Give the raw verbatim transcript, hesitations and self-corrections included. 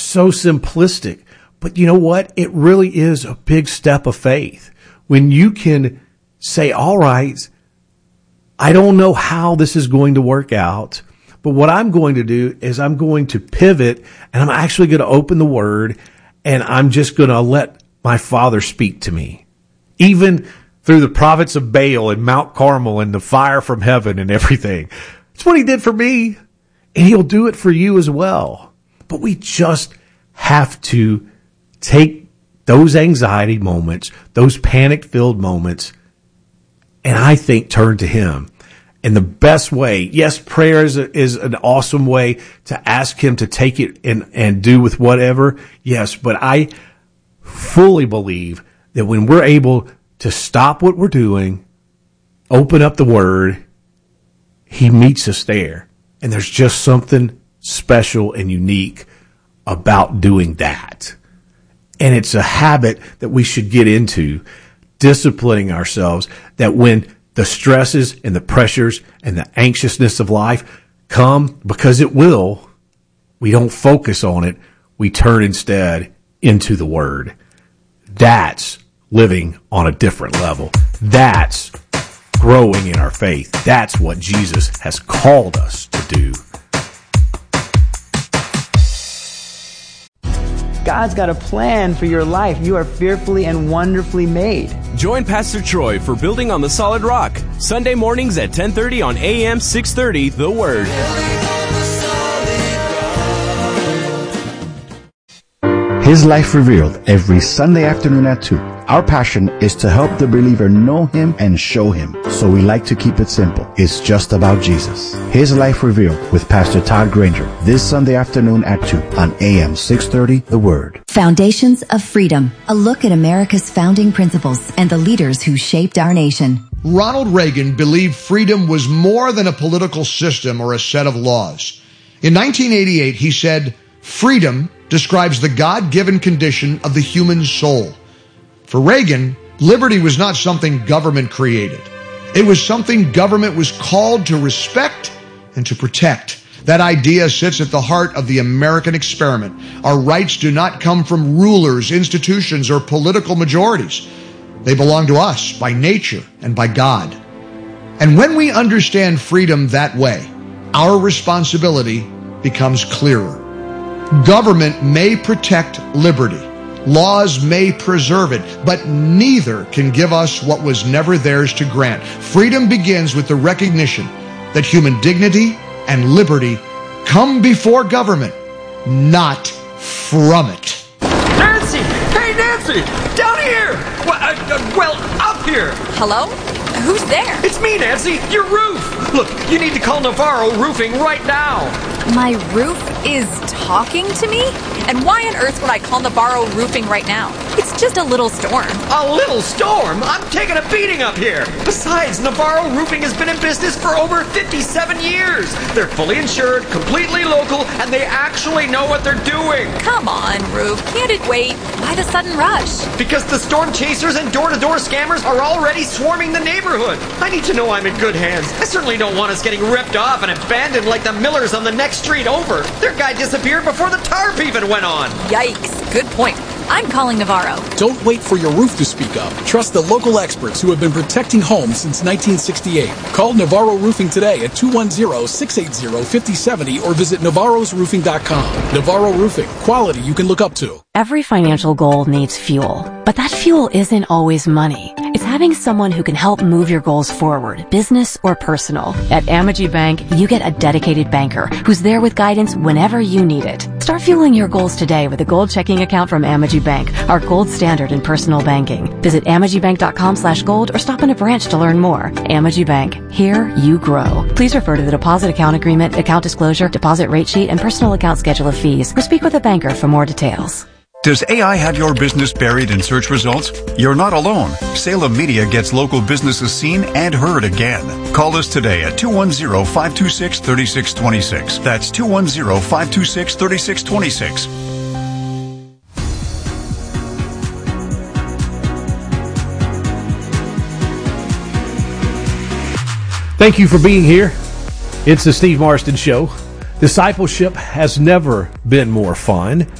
so simplistic. But you know what? It really is a big step of faith when you can say, all right, I don't know how this is going to work out, but what I'm going to do is I'm going to pivot and I'm actually going to open the word and I'm just going to let my Father speak to me. Even through the prophets of Baal and Mount Carmel and the fire from heaven and everything. It's what he did for me, and he'll do it for you as well. But we just have to take those anxiety moments, those panic-filled moments, and I think turn to him. And the best way, yes, prayer is, a, is an awesome way to ask him to take it and, and do with whatever. Yes, but I fully believe that when we're able to stop what we're doing, open up the word, he meets us there. And there's just something special and unique about doing that. And it's a habit that we should get into, disciplining ourselves, that when the stresses and the pressures and the anxiousness of life come, because it will, we don't focus on it. We turn instead into the word. That's living on a different level. That's growing in our faith. That's what Jesus has called us to do. God's got a plan for your life. You are fearfully and wonderfully made. Join Pastor Troy for Building on the Solid Rock, Sunday mornings at ten thirty on A M six thirty, The Word. His Life Revealed every Sunday afternoon at two. Our passion is to help the believer know him and show him. So we like to keep it simple. It's just about Jesus. His Life Revealed with Pastor Todd Granger this Sunday afternoon at two on A M six thirty, The Word. Foundations of Freedom, a look at America's founding principles and the leaders who shaped our nation. Ronald Reagan believed freedom was more than a political system or a set of laws. In nineteen eighty-eight, he said, "Freedom describes the God-given condition of the human soul." For Reagan, liberty was not something government created. It was something government was called to respect and to protect. That idea sits at the heart of the American experiment. Our rights do not come from rulers, institutions, or political majorities. They belong to us by nature and by God. And when we understand freedom that way, our responsibility becomes clearer. Government may protect liberty. Laws may preserve it, but neither can give us what was never theirs to grant. Freedom begins with the recognition that human dignity and liberty come before government, not from it. Nancy! Hey, Nancy! Down here! Well, uh, well, up here! Hello? Who's there? It's me, Nancy! Your roof! Look, you need to call Navarro Roofing right now! My roof is talking to me? And why on earth would I call Navarro Roofing right now? It's just a little storm. A little storm? I'm taking a beating up here. Besides, Navarro Roofing has been in business for over fifty-seven years. They're fully insured, completely local, and they actually know what they're doing. Come on, Roof. Can't it wait? Why the sudden rush? Because the storm chasers and door-to-door scammers are already swarming the neighborhood. I need to know I'm in good hands. I certainly don't want us getting ripped off and abandoned like the Millers on the next street over. Their guy disappeared before the tarp even went on. Yikes. Good point. I'm calling Navarro. Don't wait for your roof to speak up. Trust the local experts who have been protecting homes since nineteen sixty-eight. Call Navarro Roofing today at two one zero, six eight zero, five zero seven zero or visit navarros roofing dot com. Navarro Roofing. Quality you can look up to. Every financial goal needs fuel, but that fuel isn't always money. It's having someone who can help move your goals forward, business or personal. At Amegy Bank, you get a dedicated banker who's there with guidance whenever you need it. Start fueling your goals today with a gold checking account from Amegy Bank, our gold standard in personal banking. Visit amegy bank dot com slash gold or stop in a branch to learn more. Amegy Bank. Here you grow. Please refer to the deposit account agreement, account disclosure, deposit rate sheet, and personal account schedule of fees, or speak with a banker for more details. Does A I have your business buried in search results? You're not alone. Salem Media gets local businesses seen and heard again. Call us today at two one zero, five two six, three six two six. That's two one zero, five two six, three six two six. Thank you for being here. It's the Steve Marston Show. Discipleship has never been more fun.